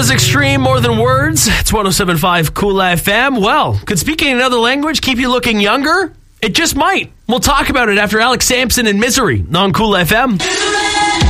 is Extreme More Than Words. It's 107.5 Cool FM. Well, could speaking another language keep you looking younger? It just might. We'll talk about it after Alex Sampson and Misery on Cool FM.